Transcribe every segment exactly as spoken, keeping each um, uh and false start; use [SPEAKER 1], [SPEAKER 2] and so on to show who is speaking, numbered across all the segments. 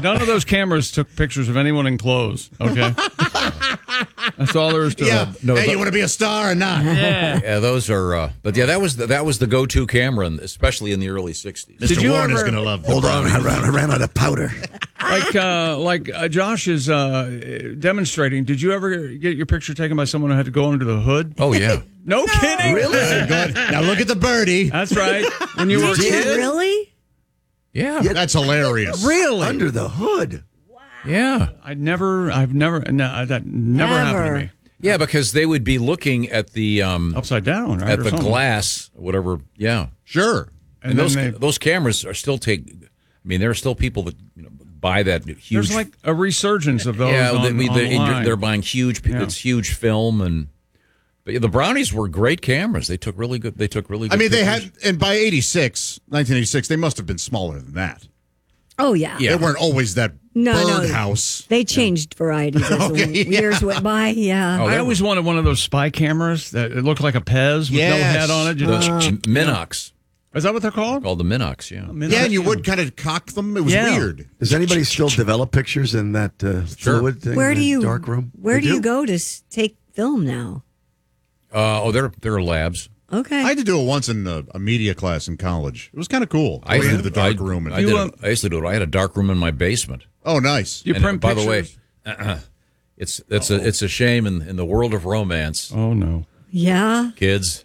[SPEAKER 1] None of those cameras took pictures of anyone in clothes, okay? That's all there is to
[SPEAKER 2] yeah.
[SPEAKER 1] it.
[SPEAKER 2] No, hey, you want to be a star or not?
[SPEAKER 3] Yeah, yeah those are. Uh, but yeah, that was the, that was the go-to camera, especially in the early sixties.
[SPEAKER 2] Mister Warner's going to love.
[SPEAKER 4] Hold on, I ran, I ran out of powder.
[SPEAKER 1] Like uh, like uh, Josh is uh, demonstrating. Did you ever get your picture taken by someone who had to go under the hood?
[SPEAKER 3] Oh yeah.
[SPEAKER 1] No, no kidding.
[SPEAKER 2] Really? Good. Now look at the birdie.
[SPEAKER 1] That's right. When you were a
[SPEAKER 5] Did you
[SPEAKER 1] kid.
[SPEAKER 5] really?
[SPEAKER 3] Yeah.
[SPEAKER 2] yeah. That's hilarious.
[SPEAKER 1] Really?
[SPEAKER 4] Under the hood.
[SPEAKER 3] Yeah.
[SPEAKER 1] I never. I've never. No, that never,
[SPEAKER 5] Never.
[SPEAKER 1] happened to me.
[SPEAKER 3] Yeah, because they would be looking at the um,
[SPEAKER 1] Upside down, right?
[SPEAKER 3] at
[SPEAKER 1] or
[SPEAKER 3] the
[SPEAKER 1] something.
[SPEAKER 3] glass, whatever. Yeah.
[SPEAKER 2] Sure.
[SPEAKER 3] And,
[SPEAKER 1] And,
[SPEAKER 3] those
[SPEAKER 1] then they,
[SPEAKER 3] those cameras are still take. I mean, there are still people that you know, buy that huge.
[SPEAKER 1] there's like a resurgence of those.
[SPEAKER 3] yeah,
[SPEAKER 1] on,
[SPEAKER 3] they, we- they,
[SPEAKER 1] online.
[SPEAKER 3] they're buying huge.
[SPEAKER 1] Yeah.
[SPEAKER 3] It's huge film and. But yeah, the Brownies were great cameras. They took really good. They took really. good
[SPEAKER 2] I mean, they
[SPEAKER 3] pictures.
[SPEAKER 2] had, and by eighty-six, nineteen eighty-six, they must have been smaller than that.
[SPEAKER 5] Oh, yeah.
[SPEAKER 3] Yeah.
[SPEAKER 2] They weren't always that
[SPEAKER 5] No, no.
[SPEAKER 2] birdhouse.
[SPEAKER 5] They changed varieties as
[SPEAKER 2] Okay,
[SPEAKER 5] the
[SPEAKER 2] yeah.
[SPEAKER 5] years went by. Yeah.
[SPEAKER 3] Oh,
[SPEAKER 1] I
[SPEAKER 3] that
[SPEAKER 1] always wanted one of those spy cameras that it looked like a Pez with
[SPEAKER 2] Yes.
[SPEAKER 1] no head on it. You
[SPEAKER 3] The
[SPEAKER 1] know?
[SPEAKER 3] Minox,
[SPEAKER 1] Is that what they're called?
[SPEAKER 3] called the Minox. Yeah.
[SPEAKER 2] Yeah, and you would kind of cock them. It was
[SPEAKER 1] Yeah.
[SPEAKER 2] weird.
[SPEAKER 4] Does anybody still develop pictures in that uh,
[SPEAKER 3] Sure.
[SPEAKER 4] fluid thing?
[SPEAKER 5] Where
[SPEAKER 4] in
[SPEAKER 5] do
[SPEAKER 4] the
[SPEAKER 5] you
[SPEAKER 4] dark room?
[SPEAKER 5] Where
[SPEAKER 4] They
[SPEAKER 5] do you go to s- take film now?
[SPEAKER 3] Uh, oh, there there are labs.
[SPEAKER 5] Okay.
[SPEAKER 2] I had to do it once in a, a media class in college. It was kind of cool.
[SPEAKER 3] I
[SPEAKER 2] Going into the dark
[SPEAKER 3] I,
[SPEAKER 2] room. And,
[SPEAKER 3] I, did
[SPEAKER 1] You,
[SPEAKER 3] it-
[SPEAKER 1] um,
[SPEAKER 3] I used to do it. I had a dark room in my basement.
[SPEAKER 2] oh, nice.
[SPEAKER 1] You
[SPEAKER 3] And,
[SPEAKER 1] print
[SPEAKER 3] by the way,
[SPEAKER 1] pictures?
[SPEAKER 3] uh-uh, it's it's a it's a shame in in the world of romance,
[SPEAKER 1] Oh no.
[SPEAKER 5] yeah.
[SPEAKER 3] kids.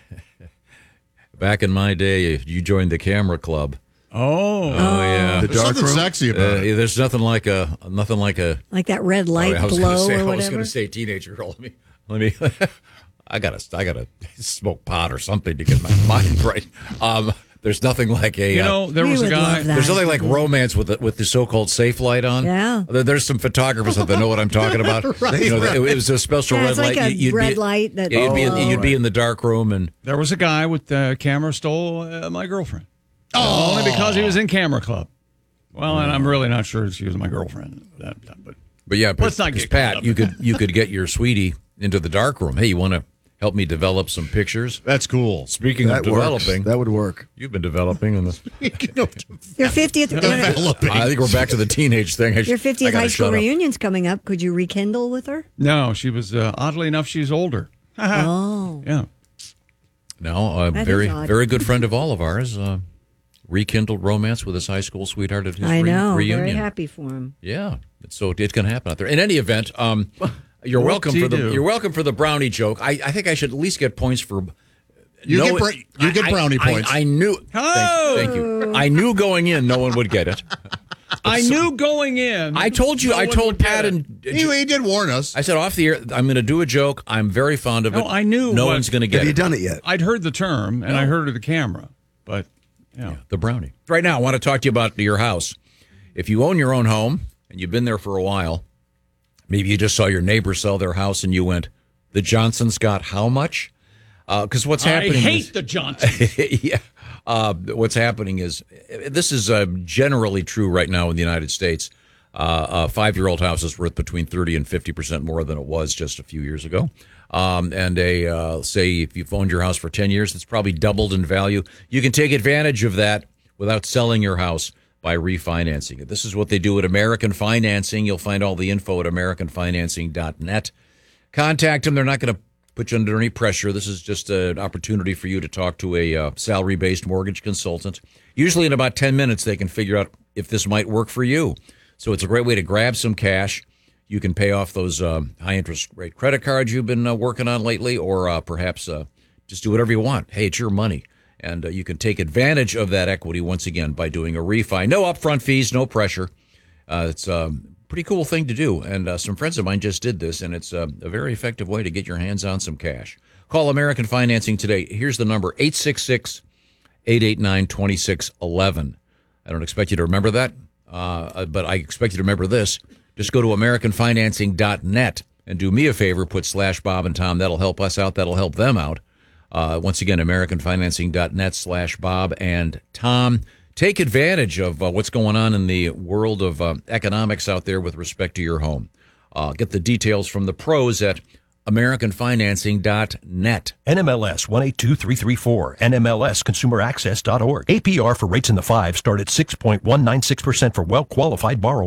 [SPEAKER 3] Back in my day, if you joined the camera club.
[SPEAKER 1] Oh.
[SPEAKER 3] Oh yeah.
[SPEAKER 4] The
[SPEAKER 2] There's
[SPEAKER 4] dark
[SPEAKER 2] something
[SPEAKER 4] room?
[SPEAKER 2] sexy
[SPEAKER 3] Uh,
[SPEAKER 2] about it.
[SPEAKER 3] there's nothing like a nothing like a.
[SPEAKER 5] Like that red light
[SPEAKER 3] I was gonna
[SPEAKER 5] glow
[SPEAKER 3] say,
[SPEAKER 5] or
[SPEAKER 3] I was
[SPEAKER 5] whatever.
[SPEAKER 3] going to say teenager girl. Let me let me. I gotta I gotta smoke pot or something to get my mind right. Um, there's nothing like a.
[SPEAKER 1] You
[SPEAKER 3] uh,
[SPEAKER 1] know, there
[SPEAKER 5] We
[SPEAKER 1] was a
[SPEAKER 5] would
[SPEAKER 1] guy.
[SPEAKER 5] love that.
[SPEAKER 3] There's nothing like romance with the, with the so-called safe light on.
[SPEAKER 5] Yeah.
[SPEAKER 3] There- There's some photographers that know what I'm talking about. You know, it, it was a special
[SPEAKER 5] Yeah,
[SPEAKER 3] red
[SPEAKER 5] it's like
[SPEAKER 3] light.
[SPEAKER 5] a
[SPEAKER 3] You- you'd
[SPEAKER 5] red
[SPEAKER 3] be,
[SPEAKER 5] light that-
[SPEAKER 3] yeah, you'd, be in,
[SPEAKER 5] Oh.
[SPEAKER 3] you'd be in the dark room and
[SPEAKER 1] There was a guy with the camera stole uh, my girlfriend. Oh. Only because he was in camera club. Well, and I'm really not sure she was my girlfriend at that time, but
[SPEAKER 3] but yeah,
[SPEAKER 1] Let's not
[SPEAKER 3] because
[SPEAKER 1] get caught
[SPEAKER 3] Pat,
[SPEAKER 1] up
[SPEAKER 3] you
[SPEAKER 1] in
[SPEAKER 3] could you could get your sweetie into the dark room. Hey, you want to help me develop some pictures?
[SPEAKER 2] That's cool.
[SPEAKER 3] Speaking
[SPEAKER 4] That
[SPEAKER 3] of
[SPEAKER 4] works.
[SPEAKER 3] developing,
[SPEAKER 4] That would work.
[SPEAKER 3] you've been developing in the.
[SPEAKER 5] Your fiftieth
[SPEAKER 2] Developing.
[SPEAKER 3] I think we're back to the teenage thing. I sh-
[SPEAKER 5] Your
[SPEAKER 3] I
[SPEAKER 5] fiftieth
[SPEAKER 3] gotta
[SPEAKER 5] high school
[SPEAKER 3] shut up.
[SPEAKER 5] reunion's coming up. Could you rekindle with her?
[SPEAKER 1] no, she was uh, oddly enough she's older.
[SPEAKER 5] Oh.
[SPEAKER 1] Yeah.
[SPEAKER 3] No, a
[SPEAKER 5] That
[SPEAKER 3] very
[SPEAKER 5] is odd.
[SPEAKER 3] very good friend of all of ours uh, rekindled romance with his high school sweetheart at his
[SPEAKER 5] I
[SPEAKER 3] re-
[SPEAKER 5] know.
[SPEAKER 3] reunion.
[SPEAKER 5] Very happy for him.
[SPEAKER 3] Yeah, so it can happen out there. In any event, um, you're welcome for the
[SPEAKER 1] Whoop-de-doo.
[SPEAKER 3] you're welcome for the brownie joke. I, I think I should at least get points for.
[SPEAKER 2] You
[SPEAKER 3] no-
[SPEAKER 2] get bra- you get
[SPEAKER 3] I-
[SPEAKER 2] brownie
[SPEAKER 3] I-
[SPEAKER 2] points.
[SPEAKER 3] I, knew.
[SPEAKER 1] Oh!
[SPEAKER 3] Thank, thank you. I knew going in no one would get it.
[SPEAKER 1] I knew going in.
[SPEAKER 3] I told you.
[SPEAKER 1] no
[SPEAKER 3] I
[SPEAKER 1] one
[SPEAKER 3] told
[SPEAKER 1] would get
[SPEAKER 3] Pat
[SPEAKER 1] it.
[SPEAKER 3] and
[SPEAKER 2] He, he did warn us.
[SPEAKER 3] I said off the air. I'm going to do a joke. I'm very fond of
[SPEAKER 1] No,
[SPEAKER 3] it.
[SPEAKER 1] I knew
[SPEAKER 3] no
[SPEAKER 1] what-
[SPEAKER 3] one's going to get
[SPEAKER 4] Have you
[SPEAKER 3] it.
[SPEAKER 4] done it yet?
[SPEAKER 1] I'd heard the term and I heard of the camera, but yeah.
[SPEAKER 3] The brownie. Right now, I want to talk to you about your house. If you own your own home and you've been there for a while, maybe you just saw your neighbor sell their house and you went, "The Johnsons got how much?" Because what's
[SPEAKER 1] I
[SPEAKER 3] happening?
[SPEAKER 1] hate
[SPEAKER 3] is,
[SPEAKER 1] the Johnsons.
[SPEAKER 3] yeah. Uh, what's happening is this is uh, generally true right now in the United States. Uh, a five-year-old house is worth between thirty and fifty percent more than it was just a few years ago. Um, and a uh, say if you've owned your house for ten years, it's probably doubled in value. You can take advantage of that without selling your house by refinancing it. This is what they do at American Financing. You'll find all the info at american financing dot net. Contact them. They're not going to put you under any pressure. This is just an opportunity for you to talk to a uh, salary-based mortgage consultant. Usually in about ten minutes, they can figure out if this might work for you. So it's a great way to grab some cash. You can pay off those um, high-interest rate credit cards you've been uh, working on lately, or uh, perhaps uh, just do whatever you want. Hey, it's your money. And uh, you can take advantage of that equity once again by doing a refi. No upfront fees, no pressure. Uh, it's a pretty cool thing to do. And uh, some friends of mine just did this, and it's uh, a very effective way to get your hands on some cash. Call American Financing today. Here's the number, eight six six, eight eight nine, two six one one. I don't expect you to remember that, uh, but I expect you to remember this. Just go to american financing dot net and do me a favor, put slash Bob and Tom. That'll help us out. That'll help them out. Uh, once again, american financing dot net slash Bob and Tom. Take advantage of uh, what's going on in the world of uh, economics out there with respect to your home. Uh, get the details from the pros at american financing dot net.
[SPEAKER 6] N M L S one eight two three three four, N M L S consumer access dot org. A P R for rates in the fives start at six point one nine six percent for well-qualified borrowers.